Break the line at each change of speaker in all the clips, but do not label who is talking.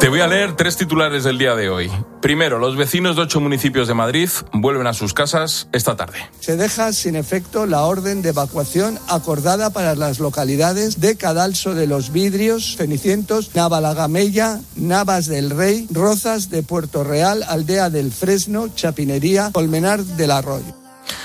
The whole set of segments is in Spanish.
Te voy a leer 3 titulares del día de hoy. Primero, los vecinos de 8 municipios de Madrid vuelven a sus casas esta tarde.
Se deja sin efecto la orden de evacuación acordada para las localidades de Cadalso de los Vidrios, Cenicientos, Navalagamella, Navas del Rey, Rozas de Puerto Real, Aldea del Fresno, Chapinería, Colmenar del Arroyo.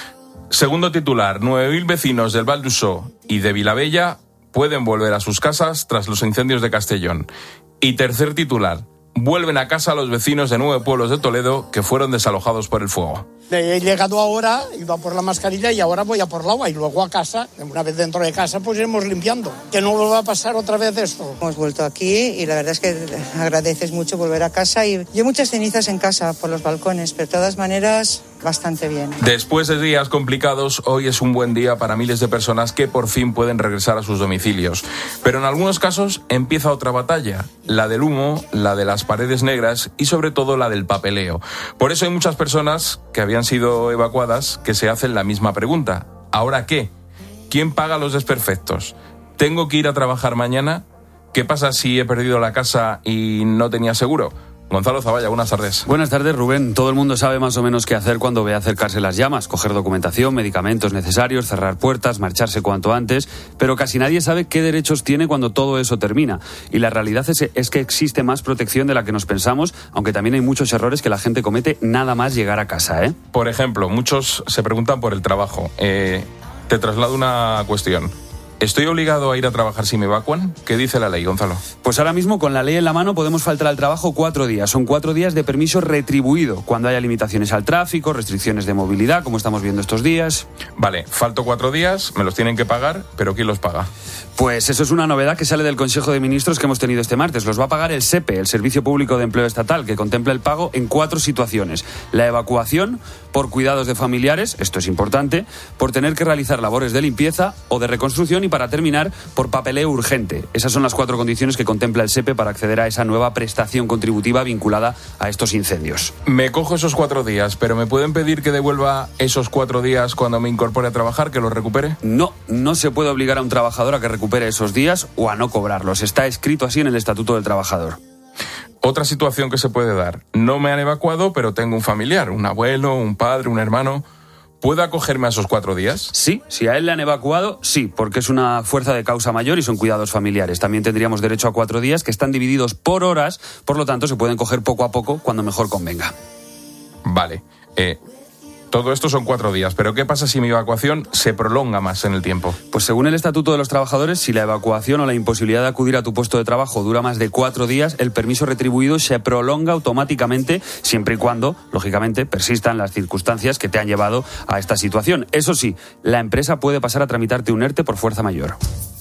Segundo titular, 9.000 vecinos del Val d'Usó y de Vilabella pueden volver a sus casas tras los incendios de Castellón. Y tercer titular, vuelven a casa los vecinos de 9 pueblos de Toledo que fueron desalojados por el fuego.
He llegado ahora, iba por la mascarilla y ahora voy a por el agua y luego a casa. Una vez dentro de casa pues iremos limpiando. Que no vuelva a pasar otra vez esto.
Hemos vuelto aquí y la verdad es que agradeces mucho volver a casa y yo muchas cenizas en casa por los balcones, pero de todas maneras bastante bien.
Después de días complicados, hoy es un buen día para miles de personas que por fin pueden regresar a sus domicilios. Pero en algunos casos empieza otra batalla, la del humo, la de las paredes negras y sobre todo la del papeleo. Por eso hay muchas personas que habían sido evacuadas que se hacen la misma pregunta. ¿Ahora qué? ¿Quién paga los desperfectos? ¿Tengo que ir a trabajar mañana? ¿Qué pasa si he perdido la casa y no tenía seguro? Gonzalo Zavalla, buenas tardes.
Buenas tardes, Rubén. Todo el mundo sabe más o menos qué hacer cuando ve acercarse las llamas, coger documentación, medicamentos necesarios, cerrar puertas, marcharse cuanto antes, pero casi nadie sabe qué derechos tiene cuando todo eso termina. Y la realidad es que existe más protección de la que nos pensamos, aunque también hay muchos errores que la gente comete nada más llegar a casa, ¿eh?
Por ejemplo, muchos se preguntan por el trabajo. Te traslado una cuestión. ¿Estoy obligado a ir a trabajar si me evacúan? ¿Qué dice la ley, Gonzalo?
Pues ahora mismo, con la ley en la mano, podemos faltar al trabajo 4 días. Son 4 días de permiso retribuido, cuando haya limitaciones al tráfico, restricciones de movilidad, como estamos viendo estos días.
Vale, falto 4 días, me los tienen que pagar, pero ¿quién los paga?
Pues eso es una novedad que sale del Consejo de Ministros que hemos tenido este martes. Los va a pagar el SEPE, el Servicio Público de Empleo Estatal, que contempla el pago en 4 situaciones. La evacuación por cuidados de familiares, esto es importante, por tener que realizar labores de limpieza o de reconstrucción y, para terminar, por papeleo urgente. Esas son las 4 condiciones que contempla el SEPE para acceder a esa nueva prestación contributiva vinculada a estos incendios.
Me cojo esos 4 días, pero ¿me pueden pedir que devuelva esos 4 días cuando me incorpore a trabajar, que los recupere?
No se puede obligar a un trabajador a que recupere esos días o a no cobrarlos. Está escrito así en el Estatuto del Trabajador.
Otra situación que se puede dar. No me han evacuado, pero tengo un familiar, un abuelo, un padre, un hermano. ¿Puedo acogerme a esos 4 días?
Sí, si a él le han evacuado, sí, porque es una fuerza de causa mayor y son cuidados familiares. También tendríamos derecho a 4 días que están divididos por horas, por lo tanto se pueden coger poco a poco cuando mejor convenga.
Vale. Todo esto son 4 días, pero ¿qué pasa si mi evacuación se prolonga más en el tiempo?
Pues según el Estatuto de los Trabajadores, si la evacuación o la imposibilidad de acudir a tu puesto de trabajo dura más de 4 días, el permiso retribuido se prolonga automáticamente, siempre y cuando, lógicamente, persistan las circunstancias que te han llevado a esta situación. Eso sí, la empresa puede pasar a tramitarte un ERTE por fuerza mayor.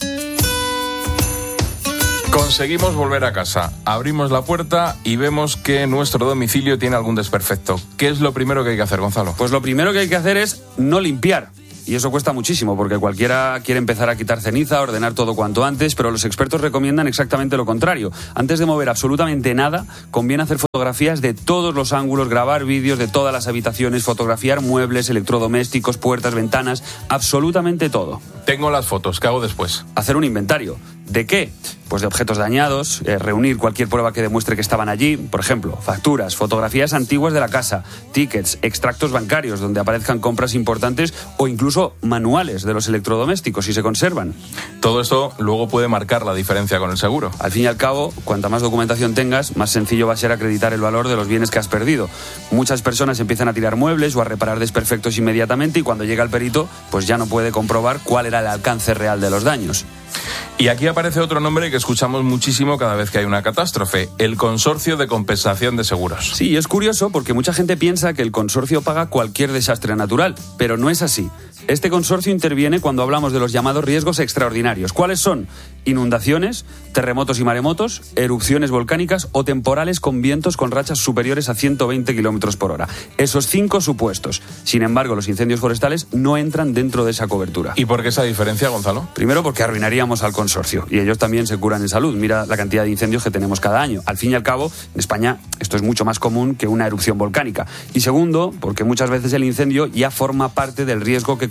Conseguimos volver a casa, abrimos la puerta y vemos que nuestro domicilio tiene algún desperfecto. ¿Qué es lo primero que hay que hacer, Gonzalo?
Pues lo primero que hay que hacer es no limpiar. Y eso cuesta muchísimo, porque cualquiera quiere empezar a quitar ceniza, ordenar todo cuanto antes, pero los expertos recomiendan exactamente lo contrario. Antes de mover absolutamente nada, conviene hacer fotografías de todos los ángulos, grabar vídeos de todas las habitaciones, fotografiar muebles, electrodomésticos, puertas, ventanas, absolutamente todo.
Tengo las fotos, ¿qué hago después?
Hacer un inventario. ¿De qué? Pues de objetos dañados, reunir cualquier prueba que demuestre que estaban allí, por ejemplo, facturas, fotografías antiguas de la casa, tickets, extractos bancarios donde aparezcan compras importantes o incluso manuales de los electrodomésticos si se conservan.
Todo esto luego puede marcar la diferencia con el seguro.
Al fin y al cabo, cuanta más documentación tengas, más sencillo va a ser acreditar el valor de los bienes que has perdido. Muchas personas empiezan a tirar muebles o a reparar desperfectos inmediatamente y cuando llega el perito, pues ya no puede comprobar cuál era el alcance real de los daños.
Y aquí aparece otro nombre que escuchamos muchísimo cada vez que hay una catástrofe, el Consorcio de Compensación de Seguros.
Sí, es curioso porque mucha gente piensa que el consorcio paga cualquier desastre natural, pero no es así. Este consorcio interviene cuando hablamos de los llamados riesgos extraordinarios. ¿Cuáles son? Inundaciones, terremotos y maremotos, erupciones volcánicas o temporales con vientos con rachas superiores a 120 kilómetros por hora. Esos 5 supuestos. Sin embargo, los incendios forestales no entran dentro de esa cobertura.
¿Y por qué esa diferencia, Gonzalo?
Primero, porque arruinaríamos al consorcio y ellos también se curan en salud. Mira la cantidad de incendios que tenemos cada año. Al fin y al cabo, en España esto es mucho más común que una erupción volcánica. Y segundo, porque muchas veces el incendio ya forma parte del riesgo que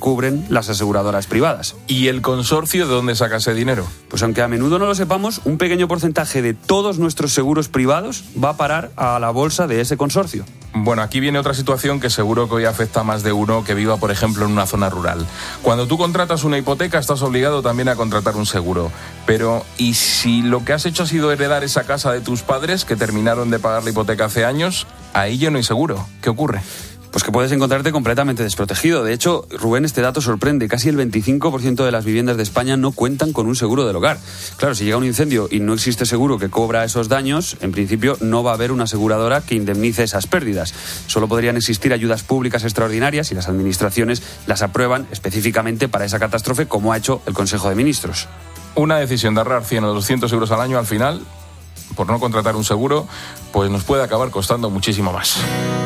cubren las aseguradoras privadas.
¿Y el consorcio de dónde saca ese dinero?
Pues aunque a menudo no lo sepamos, un pequeño porcentaje de todos nuestros seguros privados va a parar a la bolsa de ese consorcio.
Bueno, aquí viene otra situación que seguro que hoy afecta a más de uno que viva, por ejemplo, en una zona rural. Cuando tú contratas una hipoteca, estás obligado también a contratar un seguro. Pero, ¿y si lo que has hecho ha sido heredar esa casa de tus padres que terminaron de pagar la hipoteca hace años? Ahí ya no hay seguro. ¿Qué ocurre?
Pues que puedes encontrarte completamente desprotegido. De hecho, Rubén, este dato sorprende. Casi el 25% de las viviendas de España no cuentan con un seguro del hogar. Claro, si llega un incendio y no existe seguro que cubra esos daños, en principio no va a haber una aseguradora que indemnice esas pérdidas. Solo podrían existir ayudas públicas extraordinarias y las administraciones las aprueban específicamente para esa catástrofe, como ha hecho el Consejo de Ministros.
Una decisión de ahorrar 100 o 200 euros al año, al final, por no contratar un seguro, pues nos puede acabar costando muchísimo más.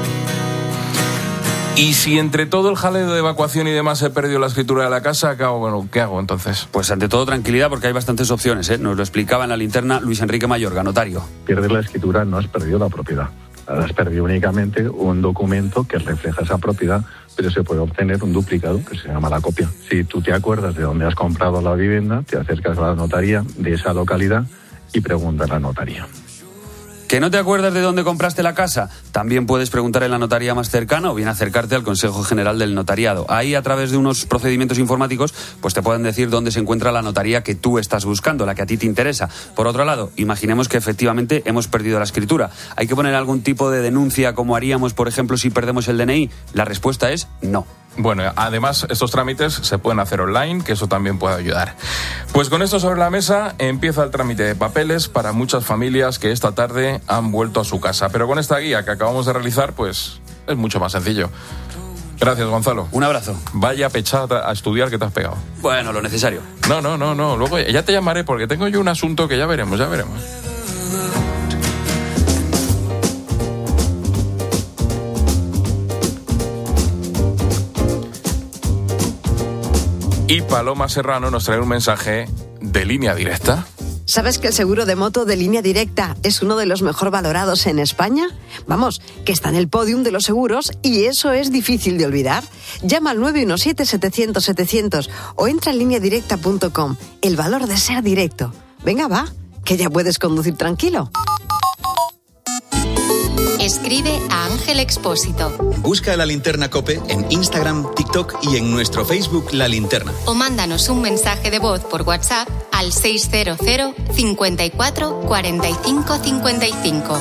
Y si entre todo el jaleo de evacuación y demás he perdido la escritura de la casa, ¿qué hago entonces?
Pues ante todo tranquilidad, porque hay bastantes opciones, ¿eh? Nos lo explicaba en La Linterna Luis Enrique Mayorga, notario.
Pierdes la escritura, no has perdido la propiedad. Has perdido únicamente un documento que refleja esa propiedad, pero se puede obtener un duplicado que se llama la copia. Si tú te acuerdas de dónde has comprado la vivienda, te acercas a la notaría de esa localidad y preguntas a la notaría.
¿Que no te acuerdas de dónde compraste la casa? También puedes preguntar en la notaría más cercana o bien acercarte al Consejo General del Notariado. Ahí, a través de unos procedimientos informáticos, pues te pueden decir dónde se encuentra la notaría que tú estás buscando, la que a ti te interesa. Por otro lado, imaginemos que efectivamente hemos perdido la escritura. ¿Hay que poner algún tipo de denuncia como haríamos, por ejemplo, si perdemos el DNI? La respuesta es no.
Bueno, además estos trámites se pueden hacer online, que eso también puede ayudar. Pues con esto sobre la mesa empieza el trámite de papeles para muchas familias que esta tarde han vuelto a su casa. Pero con esta guía que acabamos de realizar, pues es mucho más sencillo. Gracias, Gonzalo.
Un abrazo.
Vaya pechada a estudiar que te has pegado.
Bueno, lo necesario.
No. Luego ya te llamaré porque tengo yo un asunto que ya veremos. Y Paloma Serrano nos trae un mensaje de Línea Directa.
¿Sabes que el seguro de moto de Línea Directa es uno de los mejor valorados en España? Vamos, que está en el podium de los seguros y eso es difícil de olvidar. Llama al 917-700-700 o entra en lineadirecta.com. El valor de ser directo. Venga, va, que ya puedes conducir tranquilo.
Escribe a Ángel Expósito.
Busca La Linterna COPE en Instagram, TikTok y en nuestro Facebook La Linterna.
O mándanos un mensaje de voz por WhatsApp al 600 54 45 55.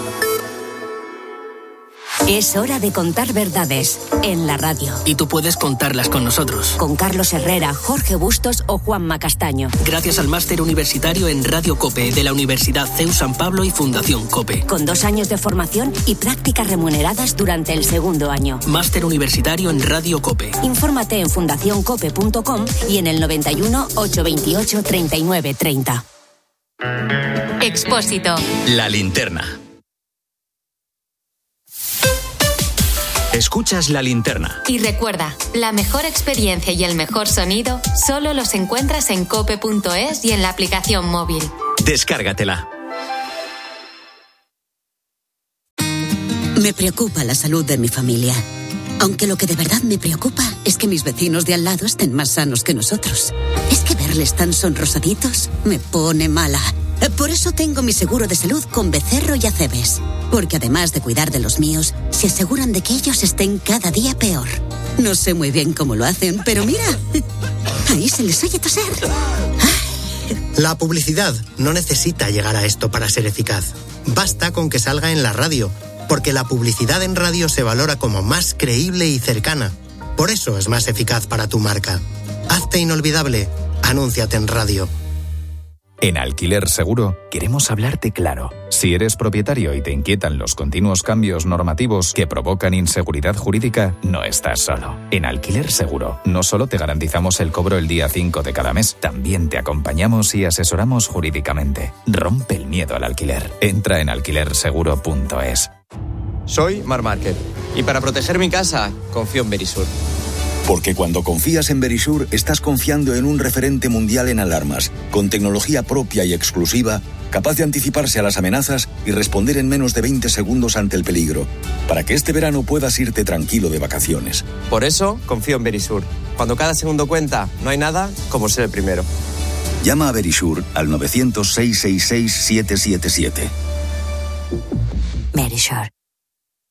Es hora de contar verdades en la radio.
Y tú puedes contarlas con nosotros.
Con Carlos Herrera, Jorge Bustos o Juanma Castaño.
Gracias al máster universitario en Radio COPE de la Universidad CEU San Pablo y Fundación COPE.
Con 2 años de formación y prácticas remuneradas durante el segundo año.
Máster universitario en Radio COPE.
Infórmate en fundacioncope.com y en el 91 828 39 30.
Expósito.
La Linterna. Escuchas La Linterna.
Y recuerda, la mejor experiencia y el mejor sonido solo los encuentras en cope.es y en la aplicación móvil.
Descárgatela.
Me preocupa la salud de mi familia. Aunque lo que de verdad me preocupa es que mis vecinos de al lado estén más sanos que nosotros. Es que verles tan sonrosaditos me pone mala. Por eso tengo mi seguro de salud con Becerro y Acebes. Porque además de cuidar de los míos, se aseguran de que ellos estén cada día peor. No sé muy bien cómo lo hacen, pero mira, ahí se les oye toser.
La publicidad no necesita llegar a esto para ser eficaz. Basta con que salga en la radio, porque la publicidad en radio se valora como más creíble y cercana. Por eso es más eficaz para tu marca. Hazte inolvidable. Anúnciate en radio.
En Alquiler Seguro queremos hablarte claro. Si eres propietario y te inquietan los continuos cambios normativos que provocan inseguridad jurídica, no estás solo. En Alquiler Seguro no solo te garantizamos el cobro el día 5 de cada mes, también te acompañamos y asesoramos jurídicamente. Rompe el miedo al alquiler. Entra en alquilerseguro.es.
Soy Marc Márquez y para proteger mi casa confío en Verisur.
Porque cuando confías en Verisur, estás confiando en un referente mundial en alarmas, con tecnología propia y exclusiva, capaz de anticiparse a las amenazas y responder en menos de 20 segundos ante el peligro, para que este verano puedas irte tranquilo de vacaciones.
Por eso confío en Verisur. Cuando cada segundo cuenta, no hay nada como ser el primero.
Llama a Verisure al 900-666-777.
Verisure.